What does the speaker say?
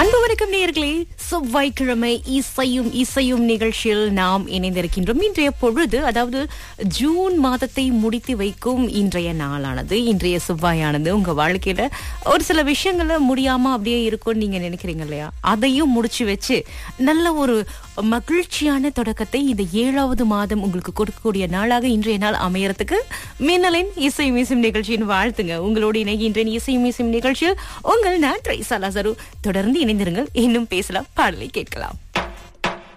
அன்பு வணக்கம் நேயர்களே, செவ்வாய்க்கிழமை இசையும் இசையும் நிகழ்ச்சியில் நாம் இணைந்திருக்கின்றோம். இன்றைய பொழுது, அதாவது ஜூன் மாதத்தை முடித்து வைக்கும் இன்றைய நாளானது, இன்றைய செவ்வாயானது உங்க வாழ்க்கையில ஒரு சில விஷயங்கள முடியாம அப்படியே இருக்கும்னு நீங்க நினைக்கிறீங்க இல்லையா? அதையும் முடிச்சு வச்சு நல்ல ஒரு மகிழ்ச்சியான தொடக்கத்தை இந்த 7வது மாதம் உங்களுக்கு கொடுக்கக்கூடிய நாளாக இன்றைய நாள் அமையறதுக்கு மின்னலின் இசையும் இசையும் நிகழ்ச்சியின் வாழ்த்துங்க. உங்களோடு இணைகின்ற இசையும் இசையும் நிகழ்ச்சியில் உங்கள் நான் ட்ரைசா லாசரு. தொடர்ந்து இணைந்திருங்கள். இன்னும் பேசலாம், பாடலை கேட்கலாம்.